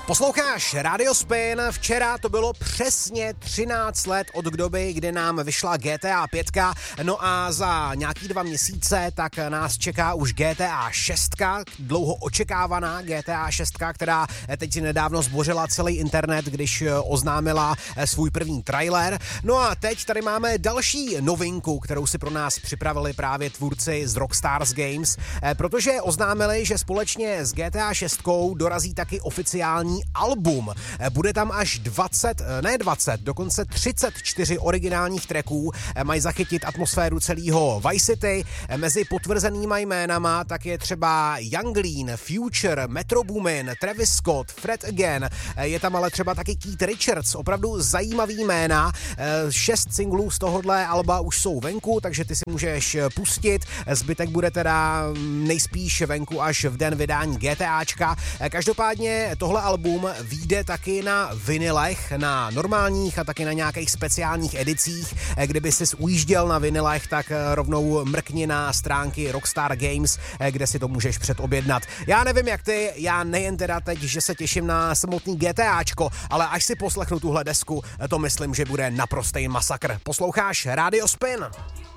Posloucháš Radio Spin, včera to bylo přesně 13 let od doby, kdy nám vyšla GTA 5, no a za nějaký 2 měsíce tak nás čeká už GTA 6, dlouho očekávaná GTA 6, která teď nedávno zbořila celý internet, když oznámila svůj první trailer. No a teď tady máme další novinku, kterou si pro nás připravili právě tvůrci z Rockstar Games, protože oznámili, že společně s GTA 6 dorazí taky oficiální album. Bude tam až 20, dokonce 34 originálních tracků, mají zachytit atmosféru celého Vice City. Mezi potvrzenýma jménama tak je třeba Young Lean, Future, Metro Boomin, Travis Scott, Fred Again, je tam ale třeba taky Keith Richards, opravdu zajímavý jména. 6 singlů z tohohle alba už jsou venku, takže ty si můžeš pustit. Zbytek bude teda nejspíš venku až v den vydání GTAčka. Každopádně tohle album vyjde taky na vinylech, na normálních a taky na nějakých speciálních edicích. Kdyby jsi ujížděl na vinylech, tak rovnou mrkni na stránky Rockstar Games, kde si to můžeš předobjednat. Já nevím jak ty, já nejen teda teď, že se těším na samotný GTAčko, ale až si poslechnu tuhle desku, to myslím, že bude naprostý masakr. Posloucháš Radio Spin?